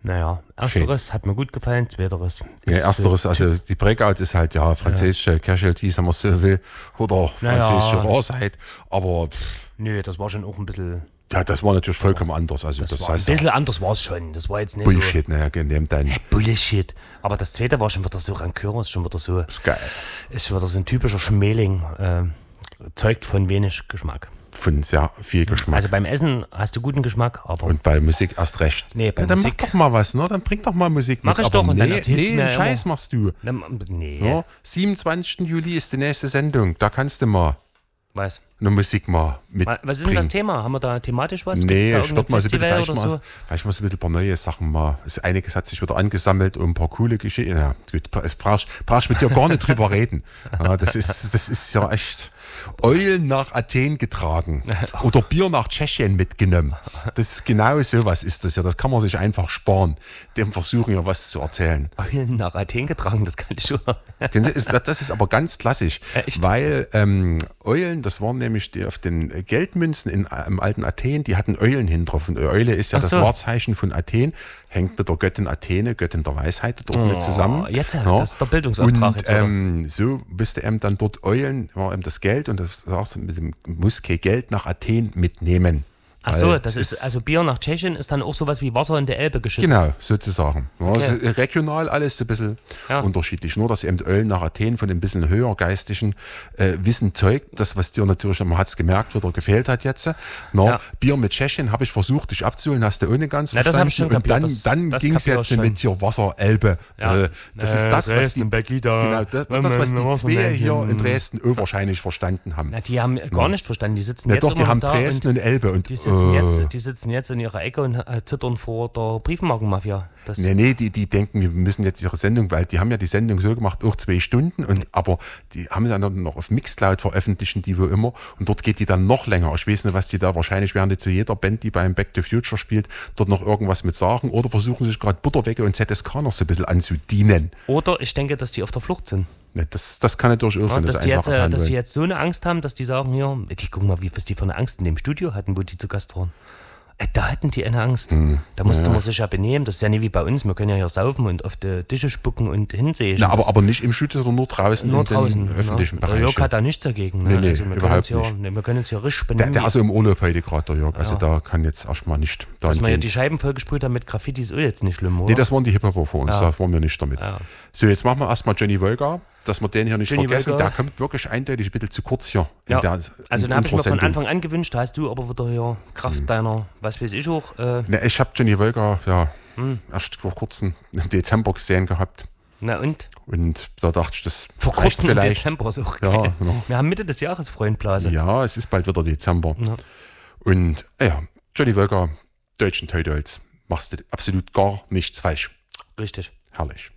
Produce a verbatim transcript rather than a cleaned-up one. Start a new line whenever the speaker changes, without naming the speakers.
Naja, ersteres hat mir gut gefallen, zweiteres.
Ja, ersteres,
äh,
also die Breakout ist halt ja französische ja. Casualties, wenn man so will, oder französische naja. Rarheit, aber pff,
nö, das war schon auch ein bisschen...
Ja, das war natürlich vollkommen aber anders. Also
das
das
war
heißt
ein bisschen
ja,
anders war es schon, das war jetzt nicht
Bullshit,
so...
Bullshit, naja, dem dann...
Bullshit, aber das zweite war schon wieder so rankör, ist schon wieder so...
Ist geil.
Ist wieder so ein typischer Schmähling, äh, zeugt von wenig Geschmack.
Von sehr viel Geschmack.
Also beim Essen hast du guten Geschmack, aber...
Und bei Musik erst recht.
Nee, bei
ja, dann
Musik...
mach doch mal was, ne? Dann bring doch mal Musik
mach
mit.
ich doch
aber
und
nee,
dann erzählst
nee,
du mir
den Scheiß
immer.
machst du.
Nee.
Ja, siebenundzwanzigsten Juli ist die nächste Sendung. Da kannst du mal
was?
eine Musik mal mit.
Was ist denn das Thema? Haben wir da thematisch was?
Nee, ich würde mal so ein bisschen, vielleicht, mal,
so?
vielleicht mal so ein bisschen ein paar neue Sachen mal. Also einiges hat sich wieder angesammelt und ein paar coole Geschichten. Ja, gut, das brauchst du mit dir gar nicht drüber reden. Ja, das ist, das ist ja echt Eulen nach Athen getragen oder Bier nach Tschechien mitgenommen. Das ist genau sowas ist das ja. Das kann man sich einfach sparen. Dem versuchen ja was zu erzählen.
Eulen nach Athen getragen, das kann ich schon.
Das ist aber ganz klassisch,
Echt?
weil ähm, Eulen, das waren nämlich die auf den Geldmünzen in, im alten Athen, die hatten Eulen hin drauf. Und Eule ist ja
Ach
das
so.
Wahrzeichen von Athen, hängt mit der Göttin Athene, Göttin der Weisheit, dort
Oh,
mit zusammen.
Jetzt, ja,
ja.
das ist der Bildungsauftrag
und,
jetzt. Oder?
Ähm, so bist du eben dann dort Eulen, war eben das Geld und das sagst du, mit dem muss kein Geld nach Athen mitnehmen.
Ach so, das ist, also Bier nach Tschechien ist dann auch sowas wie Wasser in der Elbe geschüttet.
Genau, sozusagen. Ja,
Okay.
also regional alles ein bisschen
Ja.
unterschiedlich. Nur, dass eben Eulen nach Athen von dem bisschen höher geistigen äh, Wissen zeugt. Das, was dir natürlich, man hat es gemerkt, wieder gefehlt hat jetzt. Na,
Ja.
Bier mit Tschechien habe ich versucht, dich abzuholen, hast du ohne ganz
Na, das hab ich schon
verstanden. Und dann,
kapiert. Das-
dann
das
ging es
kapier ich
jetzt
schon.
mit hier Wasser, Elbe.
Ja.
Äh, das ist das, was die,
Begida,
genau, das, das, was die zwei hier in Dresden auch wahrscheinlich verstanden haben.
Na, die haben gar nicht verstanden. Die sitzen
Ja,
jetzt
doch, die
immer
haben
da
Dresden und Elbe. Und,
Die sitzen,
äh,
jetzt, die sitzen jetzt in ihrer Ecke und äh, zittern vor der Briefmarkenmafia. Das
Nee, nee, die, die denken, wir müssen jetzt ihre Sendung, weil die haben ja die Sendung so gemacht, auch zwei Stunden, und aber die haben sie dann noch auf Mixcloud veröffentlichen, die wo immer, und dort geht die dann noch länger. Ich weiß nicht, was die da, wahrscheinlich werden die zu jeder Band, die beim Back to Future spielt, dort noch irgendwas mit sagen, oder versuchen sich gerade Butterwecke und Z S K noch so ein bisschen anzudienen.
Oder ich denke, dass die auf der Flucht sind.
Ne, das, das kann natürlich auch
Ja,
sein,
dass,
dass,
die
einfach
jetzt, äh,
abhandeln
dass die
wollen.
jetzt so eine Angst haben, dass die sagen, hier, die gucken mal, wie, was die für eine Angst in dem Studio hatten, wo die zu Gast waren. Äh, da hatten die eine Angst.
Hm,
Da musste
ja.
man sich ja benehmen. Das ist ja nicht wie bei uns. Wir können ja hier saufen und auf die Tische spucken und hinsehen.
Na, aber, aber nicht im Studio, sondern nur draußen
nur
in
draußen.
den öffentlichen
Ja. Der
Bereich.
Jörg hat da nichts dagegen. Ne?
Nee, nee,
also wir
überhaupt
können uns hier,
nicht.
ne, wir können uns hier richtig
Der,
benehmen.
der ist also im Urlaub heute gerade, der Jörg. Also
Ja.
da kann jetzt erstmal nicht da
dass man ja
hingehen.
die Scheiben vollgesprüht haben mit Graffiti ist auch jetzt nicht schlimm, oder?
Nee, das waren die Hip-Hopper vor uns,
Ja.
da waren wir nicht damit.
Ja.
So, jetzt machen wir erstmal Johnny Volga, dass wir den hier nicht
Johnny
vergessen.
Volga.
Der kommt wirklich eindeutig ein bisschen zu kurz hier. In
Ja.
der,
Also
in
den habe ich mir
unserer
von
Sendung.
Anfang an gewünscht, da hast du aber wieder hier Kraft
Hm.
deiner, was weiß ich auch, äh,
Ne, ich habe Johnny Volga ja,
Hm.
erst vor kurzem im Dezember gesehen gehabt.
na und?
Und da dachte ich, das
Vor
reicht
kurzem im
vielleicht.
Dezember ist auch
Ja,
geil.
genau.
Wir haben Mitte des Jahres Freundblase.
Ja, es ist bald wieder Dezember.
Ja.
Und ja, Johnny Volga, Deutschen Toy Dolls, machst du absolut gar nichts falsch.
Richtig.
Herrlich.